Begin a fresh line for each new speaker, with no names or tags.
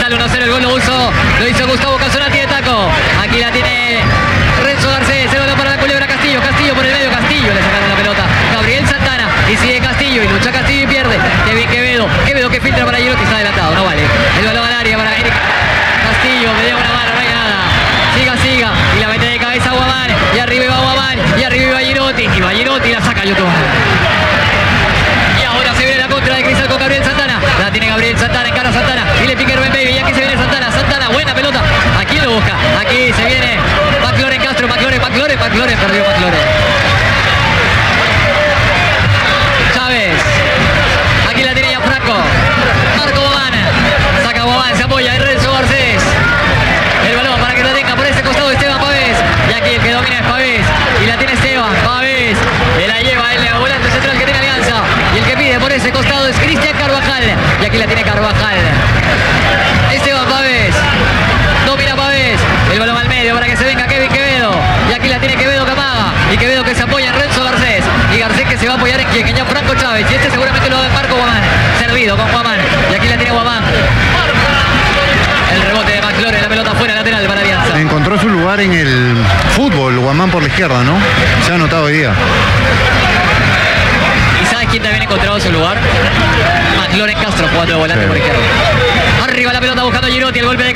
Nacional, 1-0 el gol lo hizo Gustavo Casonati de taco. Aquí la tiene Renzo Garcés, el balón para la culebra Castillo, Castillo por el medio, Castillo le sacaron la pelota. Gabriel Santana y sigue Castillo y lucha Castillo y pierde. Kevin Quevedo que filtra para Girotti, está adelantado, no vale. El balón al área para Eric Castillo, me dio una mano, no hay nada. Siga y la mete de cabeza Guamán y arriba iba Guamán y arriba iba Girotti y la saca YouTube. Y ahora se viene la contra de Cristal con Gabriel Santana. La tiene Gabriel Santana, encara Santana y le pica Rubén Baby y aquí se viene Santana, buena pelota. Aquí lo busca, aquí se viene McLaurin Castro, McLaurin, perdió McLaurin. Chávez, aquí la tiene ya Franco. Marco Guamán, saca Guamán, se apoya en Renzo Garcés. El balón para que la tenga por ese costado Esteban Pavés. Y aquí el que domina es Pavés. Y la tiene Esteban Pavés. Se la lleva el volante central que tiene Alianza. Y el que pide por ese costado es Cristian Carvajal. Y aquí la tiene Carvajal. Esteban Pavés. Domina Pavés. El balón al medio para que se venga Kevin Quevedo. Y aquí la tiene Quevedo que amaga. Y Quevedo que se apoya en Renzo Garcés. Y Garcés que se va a apoyar en quien, en Franco Chávez. Y este seguramente lo va a Marco Guamán. Servido con Guamán. Y aquí la tiene Guamán. El rebote de McLaurin, la pelota fuera, lateral para Alianza.
Encontró su lugar en el fútbol, Guamán por la izquierda, ¿no? Se ha notado hoy día.
¿Y sabes quién también ha encontrado su lugar? McLaurin Castro jugando de volante por izquierda. Arriba la pelota buscando a Girotti, el golpe de